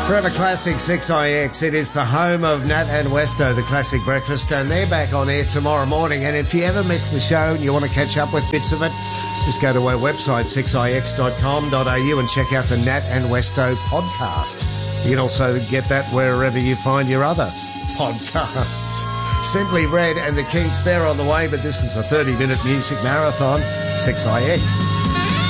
Forever Classic 6IX. It is the home of Nat and Westo, the Classic Breakfast, and they're back on air tomorrow morning. And if you ever miss the show and you want to catch up with bits of it, just go to our website, 6ix.com.au, and check out the Nat and Westo podcast. You can also get that wherever you find your other podcasts. Simply Red and the Kinks, they're on the way, but this is a 30-minute music marathon, 6IX.